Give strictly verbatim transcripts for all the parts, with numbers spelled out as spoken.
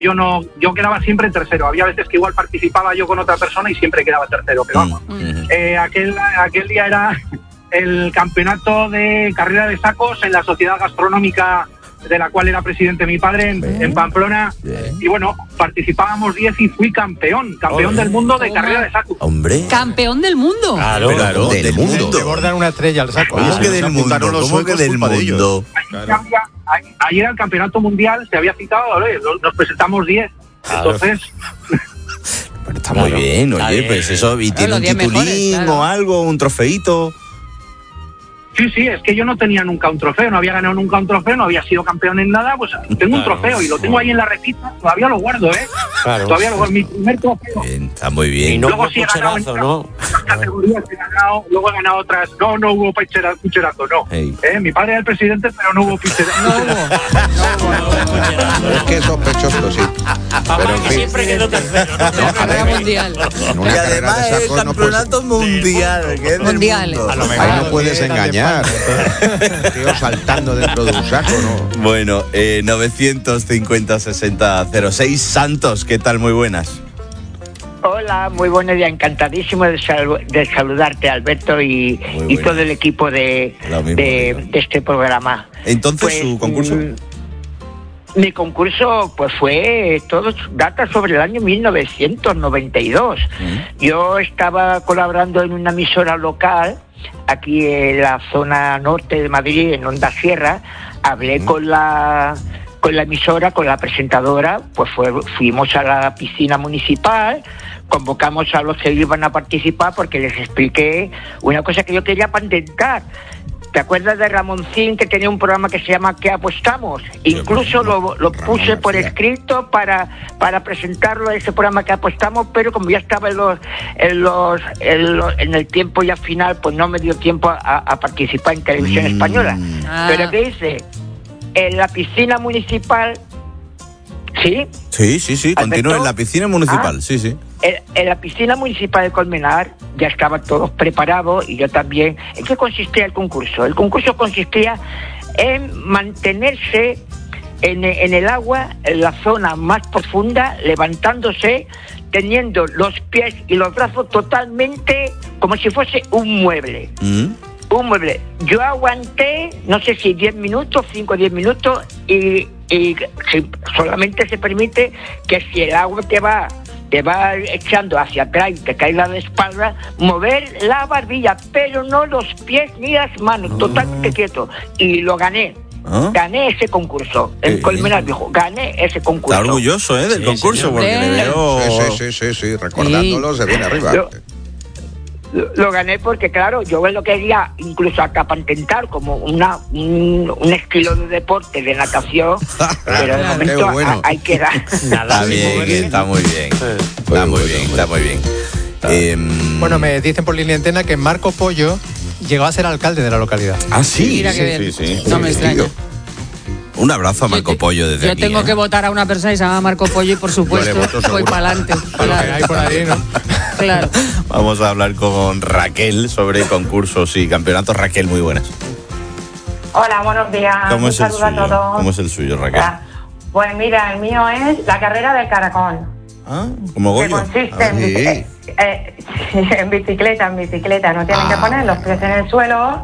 yo no, yo quedaba siempre en tercero. Había veces que igual participaba yo con otra persona y siempre quedaba tercero. Pero vamos, mm. eh, aquel, aquel día era el campeonato de carrera de sacos en la Sociedad Gastronómica de la cual era presidente mi padre en, en Pamplona. Bien. Y bueno, participábamos diez y fui campeón, campeón Hombre. del mundo de carrera de sacos. Hombre. Campeón del mundo. Claro, Pero, claro del, del mundo. Te bordan una estrella al saco. ¿Cómo ah, que del mundo? ¿Cómo que del mundo? Claro. Ayer el campeonato mundial se había citado, nos presentamos diez. Claro. Entonces... Pero está claro. muy bien, oye, bien. pues eso, y tiene claro, un titulín mejores, claro. o algo, un trofeito. Sí, sí, es que yo no tenía nunca un trofeo, no había ganado nunca un trofeo, no había sido campeón en nada, pues tengo un claro. trofeo y lo tengo ahí en la repita, todavía lo guardo, ¿eh? Claro. Todavía lo guardo, mi primer trofeo. Bien, está muy bien. Y no luego sí he ganado en ¿no? otras categorías, he ganado, luego he ganado otras, no, no hubo picherazo, picherazo no. Hey. ¿Eh? Mi padre era el presidente, pero no hubo picherazo. No, no, no, no, es que es sospechoso, sí. Pero en fin. Siempre quedó tercero, ¿no? La carrera mundial. Y además es el campeonato mundial, que es mundial. Ahí no puedes engañar. Tío saltando dentro de un saco, ¿no? Bueno, eh, novecientos cincuenta sesenta cero seis. Santos, ¿qué tal? Muy buenas. Hola, muy buenos días. Encantadísimo de, sal- de saludarte, Alberto, y, y todo el equipo de, mismo, de, de este programa. Entonces, pues, ¿su concurso? Mm, mi concurso pues fue todo data sobre el año mil novecientos noventa y dos. Mm. Yo estaba colaborando en una emisora local aquí en la zona norte de Madrid, en Onda Sierra. Hablé mm. con la con la emisora, con la presentadora, pues fue, fuimos a la piscina municipal, convocamos a los que iban a participar porque les expliqué una cosa que yo quería patentar. ¿Te acuerdas de Ramoncín, que tenía un programa que se llama ¿Qué apostamos? Incluso lo, lo puse por escrito para para presentarlo a ese programa ¿Qué apostamos? Pero como ya estaba en los en los en, los, en el tiempo ya final, pues no me dio tiempo a, a participar en Televisión mm. Española. Ah. Pero ¿qué hice? En la piscina municipal, ¿sí? Sí, sí, sí, continúa en la piscina municipal, ah, sí, sí. En, en la piscina municipal de Colmenar ya estaban todos preparados y yo también. ¿En qué consistía el concurso? El concurso consistía en mantenerse en, en el agua, en la zona más profunda, levantándose, teniendo los pies y los brazos totalmente como si fuese un mueble. ¿Mm? Un mueble. Yo aguanté, no sé si diez minutos, cinco o diez minutos, y, y si, solamente se permite que si el agua te va te va echando hacia atrás y te cae la de espalda, mover la barbilla, pero no los pies ni las manos, oh. totalmente quieto. Y lo gané. ¿Ah? Gané ese concurso. En eh, Colmenar dijo, gané ese concurso. Está orgulloso, ¿eh? Del sí, concurso, señor. Porque le veo... Sí, sí, sí, sí, recordándolo sí. se viene arriba. Lo, lo, lo gané porque, claro, yo lo quería incluso hasta patentar como una un, un estilo de deporte, de natación, pero de momento bueno. hay que dar. Está bien, está muy bien. Está muy bien, está muy bien. Eh, bueno, me dicen por línea antena que Marco Pollo llegó a ser alcalde de la localidad. Ah, sí. Mira que sí, sí, sí. No me extraña. Un abrazo a Marco yo te, Pollo desde yo aquí. Yo tengo ¿eh? que votar a una persona y se llama Marco Pollo y por supuesto voy para adelante. Claro. Hay por ahí, ¿no? Claro. Vamos a hablar con Raquel sobre concursos y campeonatos. Raquel, muy buenas. Hola, buenos días. ¿Cómo es el suyo? A todos. ¿Cómo es el suyo, Raquel? Pues mira, el mío es la carrera del caracol. Ah, como Goyo. Que consiste ah, en, sí. eh, eh, en bicicleta, en bicicleta. No tienen ah, que poner los pies en el suelo.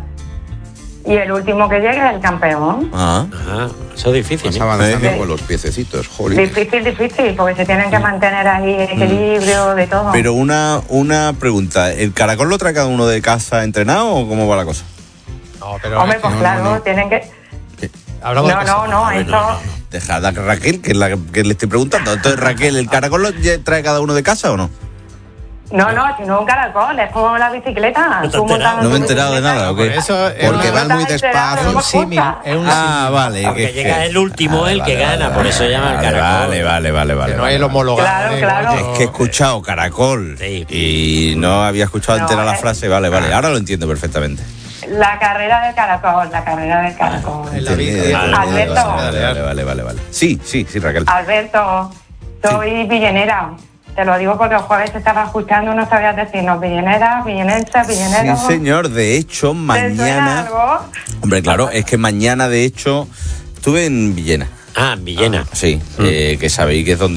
Y el último que llegue es el campeón. Ah, ah eso es difícil. Vas avanzando ¿eh? con los piececitos, joder. Difícil, difícil, porque se tienen que mantener ahí el equilibrio, de todo. Pero una, una pregunta, ¿el caracol lo trae cada uno de casa entrenado o cómo va la cosa? No, pero Hombre, pues no, claro, no, no. tienen que... Hablamos no, no, no, eso... No, no. Dejad a Raquel, que es la que le estoy preguntando. Entonces, Raquel, ¿el caracol lo trae cada uno de casa o no? No, no, si no un caracol, es como la bicicleta. No, no me he enterado de nada, ¿ok? Eso es porque van muy despacio. Es un símil. Ah, vale. Porque que, llega el último, ah, el vale, que vale, gana, vale, por eso vale, llama el caracol. Vale, vale, vale, vale. Que no vale, es el homologado. Claro, claro. Es que he escuchado caracol sí. y no había escuchado no, entera la frase. Vale, vale, ahora lo entiendo perfectamente. La carrera del caracol, la carrera del caracol. En la vida. Alberto. Vale, vale, vale, vale, vale. Sí, sí, sí, Raquel. Alberto, soy sí. villenera. Te lo digo porque el jueves te estaba escuchando, no sabías decirnos villenera, villenense, villenero. Sí, señor. De hecho, mañana... ¿Te suena algo? Hombre, claro, es que mañana, de hecho, estuve en Villena. Ah, en Villena. Sí, mm. eh, que sabéis que es donde